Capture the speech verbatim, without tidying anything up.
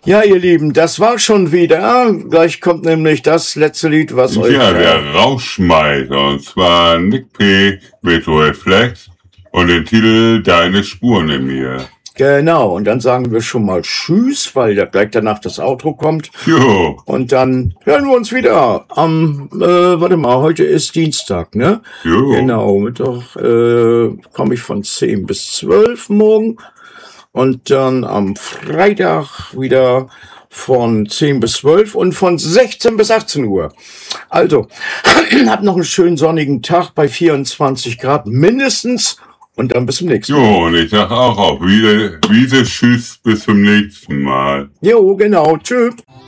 Ja, ihr Lieben, das war schon wieder. Gleich kommt nämlich das letzte Lied, was euch... Ja, der Rauschmeißer, und zwar Nick P. mit Reflex und den Titel Deine Spuren in mir. Genau, und dann sagen wir schon mal Tschüss, weil ja gleich danach das Outro kommt. Jo. Und dann hören wir uns wieder am, äh, warte mal, heute ist Dienstag, ne? Jo. Genau, Mittag äh, komme ich von zehn bis zwölf morgen. Und dann am Freitag wieder von zehn bis zwölf und von sechzehn bis achtzehn Uhr. Also, habt noch einen schönen sonnigen Tag bei vierundzwanzig Grad mindestens. Und dann bis zum nächsten Mal. Jo, und ich sag auch auf Wiese, Wiese, tschüss, bis zum nächsten Mal. Jo, genau, tschüss.